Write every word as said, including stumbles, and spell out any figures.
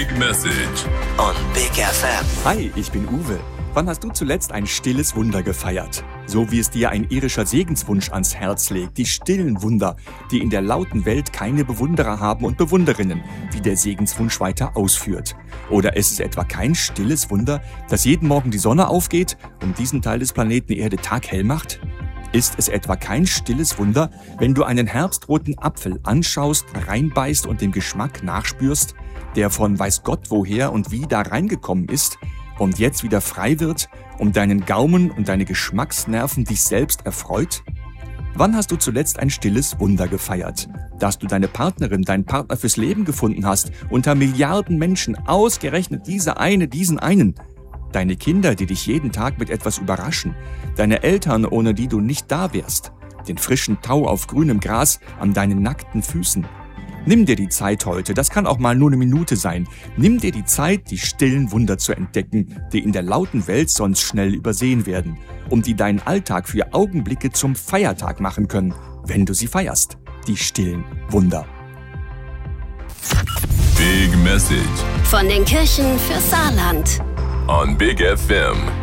Message on Big F M. Hi, ich bin Uwe. Wann hast du zuletzt ein stilles Wunder gefeiert? So wie es dir ein irischer Segenswunsch ans Herz legt, die stillen Wunder, die in der lauten Welt keine Bewunderer haben und Bewunderinnen, wie der Segenswunsch weiter ausführt. Oder ist es etwa kein stilles Wunder, dass jeden Morgen die Sonne aufgeht und diesen Teil des Planeten Erde taghell macht? Ist es etwa kein stilles Wunder, wenn du einen herbstroten Apfel anschaust, reinbeißt und dem Geschmack nachspürst, der von weiß Gott woher und wie da reingekommen ist und jetzt wieder frei wird, um deinen Gaumen und deine Geschmacksnerven dich selbst erfreut? Wann hast du zuletzt ein stilles Wunder gefeiert? Dass du deine Partnerin, deinen Partner fürs Leben gefunden hast, unter Milliarden Menschen, ausgerechnet diese eine, diesen einen. Deine Kinder, die dich jeden Tag mit etwas überraschen. Deine Eltern, ohne die du nicht da wärst. Den frischen Tau auf grünem Gras an deinen nackten Füßen. Nimm dir die Zeit heute, das kann auch mal nur eine Minute sein. Nimm dir die Zeit, die stillen Wunder zu entdecken, die in der lauten Welt sonst schnell übersehen werden, um die deinen Alltag für Augenblicke zum Feiertag machen können, wenn du sie feierst. Die stillen Wunder. Big Message von den Kirchen für Saarland. on Big F M.